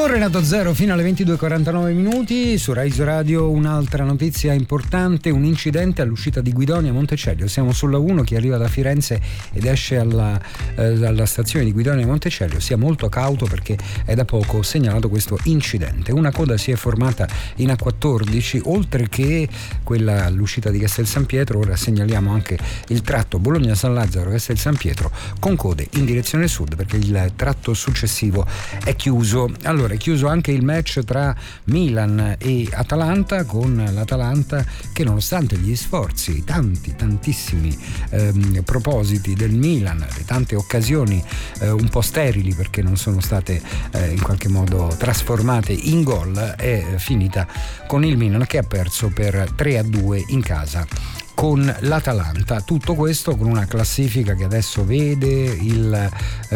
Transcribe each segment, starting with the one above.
Con Renato Zero fino alle 22:49 minuti su Rai Radio. Un'altra notizia importante: un incidente all'uscita di Guidonia Montecelio. Siamo sulla 1, chi arriva da Firenze ed esce dalla stazione di Guidonia Montecelio sia molto cauto, perché è da poco segnalato questo incidente. Una coda si è formata in A14, oltre che quella all'uscita di Castel San Pietro. Ora segnaliamo anche il tratto Bologna-San Lazzaro, Castel San Pietro, con code in direzione sud, perché il tratto successivo è chiuso. Allora, è chiuso anche il match tra Milan e Atalanta, con l'Atalanta che, nonostante gli sforzi, tantissimi propositi del Milan, le tante occasioni un po' sterili perché non sono state in qualche modo trasformate in gol, è finita con il Milan che ha perso per 3-2 in casa con l'Atalanta. Tutto questo con una classifica che adesso vede il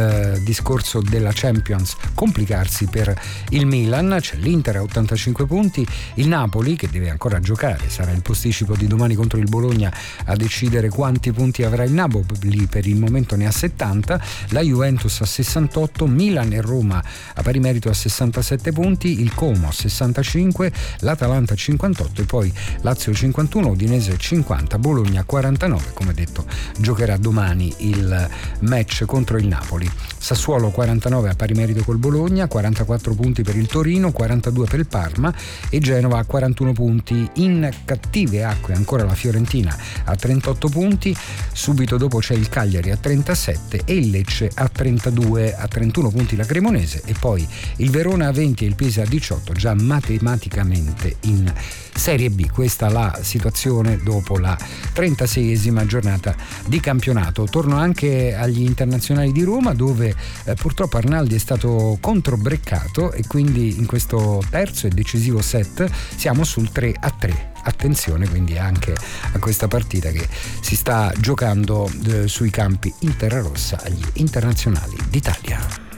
discorso della Champions complicarsi per il Milan. C'è l'Inter a 85 punti, il Napoli che deve ancora giocare, sarà il posticipo di domani contro il Bologna a decidere quanti punti avrà il Napoli, per il momento ne ha 70, la Juventus a 68, Milan e Roma a pari merito a 67 punti, il Como a 65, l'Atalanta a 58 e poi Lazio 51, Udinese 50, Bologna 49. Come detto, giocherà domani il match contro il Napoli. Sassuolo 49 a pari merito col Bologna, 44 punti per il Torino, 42 per il Parma e Genova a 41 punti. In cattive acque ancora la Fiorentina a 38 punti, subito dopo c'è il Cagliari a 37 e il Lecce a 32, a 31 punti la Cremonese e poi il Verona a 20 e il Pisa a 18, già matematicamente in Serie B. Questa è la situazione dopo la 36esima giornata di campionato. Torno anche agli internazionali di Roma, dove purtroppo Arnaldi è stato controbreccato e quindi in questo terzo e decisivo set siamo sul 3-3. Attenzione quindi anche a questa partita che si sta giocando sui campi in terra rossa agli internazionali d'Italia.